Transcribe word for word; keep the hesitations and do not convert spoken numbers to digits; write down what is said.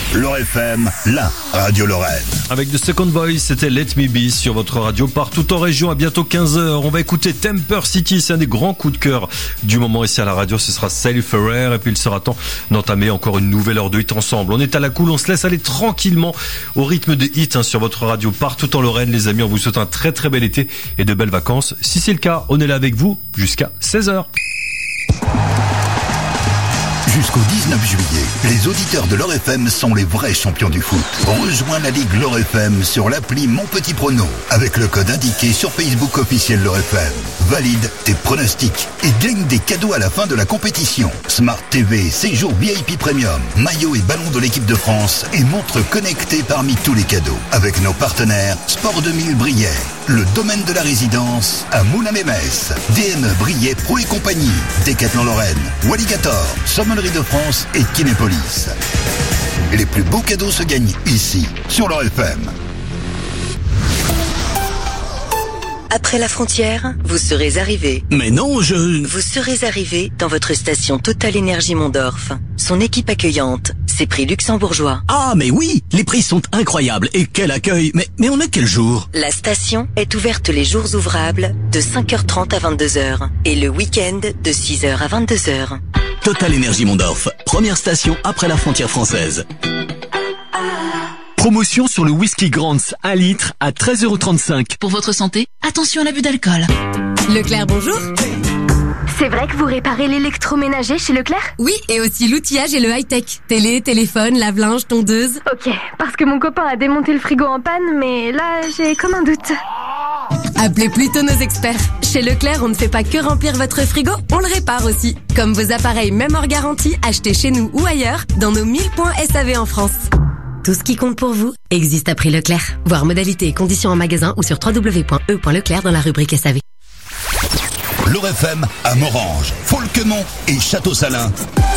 L'Or F M, la radio Lorraine. Avec The Second Voice, c'était Let Me Be sur votre radio partout en région. À bientôt quinze heures. On va écouter Temper City. C'est un des grands coups de cœur du moment ici à la radio. Ce sera Sally Ferrer. Et puis il sera temps d'entamer encore une nouvelle heure de hit ensemble. On est à la cool. On se laisse aller tranquillement au rythme des hits hein, sur votre radio partout en Lorraine. Les amis, on vous souhaite un très très bel été et de belles vacances. Si c'est le cas, on est là avec vous jusqu'à seize heures. Jusqu'au dix-neuf juillet, les auditeurs de l'Or F M sont les vrais champions du foot. Rejoins la Ligue l'Or F M sur l'appli Mon Petit Prono avec le code indiqué sur Facebook officiel l'Or F M. Valide tes pronostics et gagne des cadeaux à la fin de la compétition. Smart T V, séjour V I P Premium, maillot et ballon de l'équipe de France et montre connectée parmi tous les cadeaux. Avec nos partenaires Sport deux mille Briey, le domaine de la résidence à Moulins-Mémès, D M E Briey Pro et compagnie, Décathlon Lorraine, Walligator, Sommellerie de France et Kinépolis. Les plus beaux cadeaux se gagnent ici, sur l'Or F M. Après la frontière, vous serez arrivé. Mais non, je... Vous serez arrivé dans votre station Total Énergie Mondorf. Son équipe accueillante, ses prix luxembourgeois. Ah, mais oui, les prix sont incroyables. Et quel accueil. Mais, mais on est quel jour? La station est ouverte les jours ouvrables de cinq heures trente à vingt-deux heures et le week-end de six heures à vingt-deux heures. Total Énergie Mondorf, première station après la frontière française. Promotion sur le whisky Grants, un litre à treize euros trente-cinq. Pour votre santé, attention à l'abus d'alcool. Leclerc, bonjour. C'est vrai que vous réparez l'électroménager chez Leclerc? Oui, et aussi l'outillage et le high-tech. Télé, téléphone, lave-linge, tondeuse. Ok, parce que mon copain a démonté le frigo en panne, mais là, j'ai comme un doute. Appelez plutôt nos experts. Chez Leclerc, on ne fait pas que remplir votre frigo, on le répare aussi. Comme vos appareils, même hors garantie, achetés chez nous ou ailleurs, dans nos mille points S A V en France. Tout ce qui compte pour vous existe à prix Leclerc. Voir modalités et conditions en magasin ou sur w w w point e point leclerc dans la rubrique S A V. L'Or F M à Morange, Folquemont et Château-Salin.